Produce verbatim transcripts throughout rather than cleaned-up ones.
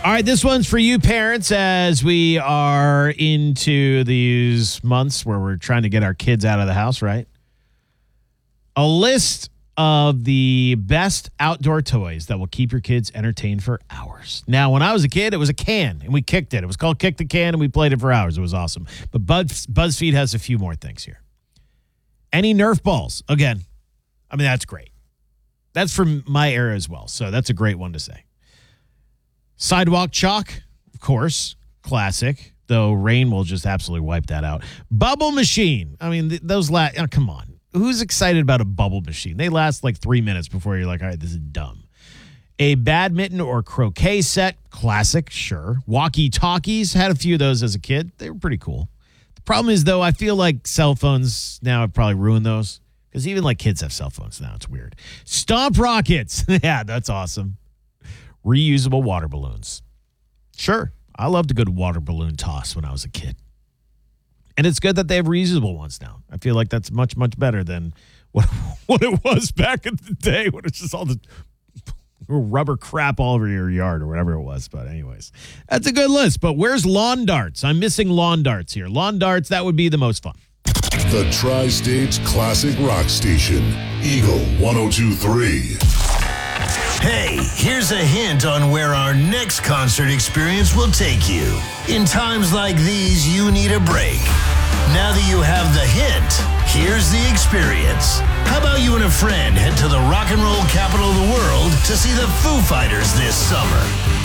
All right, this one's for you parents as we are into these months where we're trying to get our kids out of the house, right? A list of the best outdoor toys that will keep your kids entertained for hours. Now, when I was a kid, it was a can, and we kicked it. It was called Kick the Can, and we played it for hours. It was awesome. But Buzz, BuzzFeed has a few more things here. Any Nerf balls. Again, I mean, that's great. That's from my era as well, so that's a great one to say. Sidewalk chalk, of course, classic, though rain will just absolutely wipe that out. Bubble machine. I mean, th- those last, oh, come on. Who's excited about a bubble machine? They last like three minutes before you're like, all right, this is dumb. A badminton or croquet set, classic, sure. Walkie-talkies, had a few of those as a kid. They were pretty cool. The problem is, though, I feel like cell phones now have probably ruined those because even like kids have cell phones now. It's weird. Stomp rockets. Yeah, that's awesome. Reusable water balloons. Sure, I loved a good water balloon toss when I was a kid. And it's good that they have reusable ones now. I feel like that's much, much better than what, what it was back in the day when it's just all the rubber crap all over your yard or whatever it was. But anyways, that's a good list. But where's lawn darts? I'm missing lawn darts here. Lawn darts, that would be the most fun. The Tri-States Classic Rock Station, Eagle one oh two point three. Hey, here's a hint on where our next concert experience will take you. In times like these, you need a break. Now that you have the hint, here's the experience. How about you and a friend head to the rock and roll capital of the world to see the Foo Fighters this summer?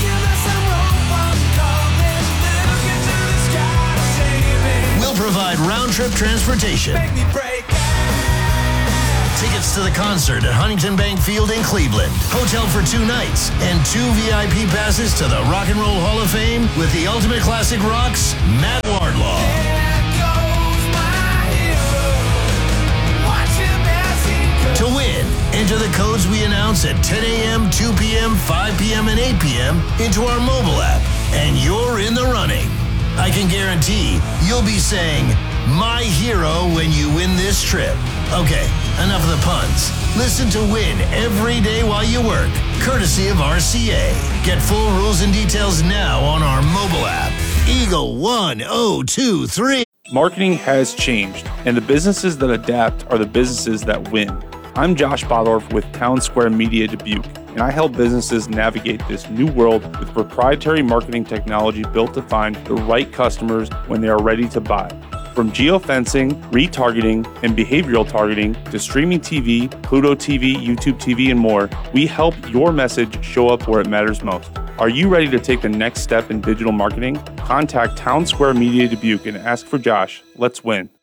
We'll provide round-trip transportation. Tickets to the concert at Huntington Bank Field in Cleveland. Hotel for two nights and two V I P passes to the Rock and Roll Hall of Fame with the Ultimate Classic Rock's Matt Wardlaw. To win, enter the codes we announce at ten a.m., two p.m., five p.m., and eight p.m. into our mobile app, and you're in the running. I can guarantee you'll be saying, "My hero," when you win this trip. Okay, enough of the puns. Listen to Win every day while you work, courtesy of R C A. Get full rules and details now on our mobile app. Eagle one oh two point three. Marketing has changed, and the businesses that adapt are the businesses that win. I'm Josh Bodorf with Town Square Media Dubuque, and I help businesses navigate this new world with proprietary marketing technology built to find the right customers when they are ready to buy. From geofencing, retargeting, and behavioral targeting to streaming T V, Pluto T V, YouTube T V, and more, we help your message show up where it matters most. Are you ready to take the next step in digital marketing? Contact Town Square Media Dubuque and ask for Josh. Let's win.